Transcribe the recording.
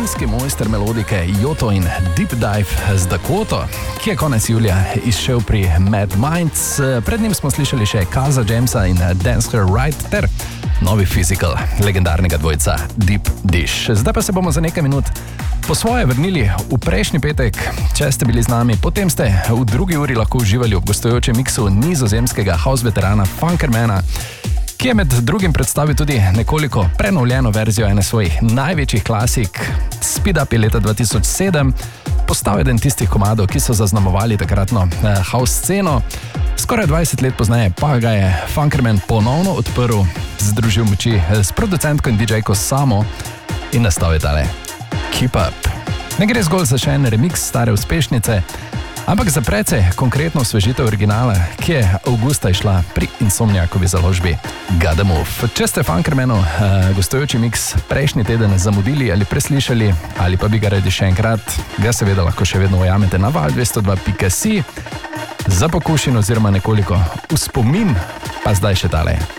britanski mojster melodike Yotto in Deep Dive z Dakoto, ki je konec julija izšel pri Mad Minds. Pred njim smo slišali še Kaza Jamesa in Dance Her Right ter novi Physical legendarnega dvojca Deep Dish. Zdaj pa se bomo za nekaj minut po svoje vrnili v prejšnji petek. Če ste bili z nami, potem ste v drugi uri lahko uživali ob gostujočem miksu nizozemskega house veterana Funkermana, ki je med drugim predstavil tudi nekoliko prenovljeno verzijo ene svojih največjih klasik. Speed Up je leta 2007 postal eden tistih komadov, ki so zaznamovali takratno house sceno. Skoraj 20 let pozneje pa ga je Funkerman ponovno odprl, združil moči s producentko in DJ-ko Samo in nastal je tale Keep Up. Ne gre zgolj za še en remix stare uspešnice, ampak za precej konkretno osvežitev originala, ki je avgusta išla pri Insomniakovi založbi Gotta Move. Če ste Funkermanu gostujoči mix prejšnji teden zamudili ali preslišali, ali pa bi ga radi še enkrat, ga seveda lahko še vedno ujamete na val202.si za pokušin oziroma nekoliko v spomin, pa zdaj še tale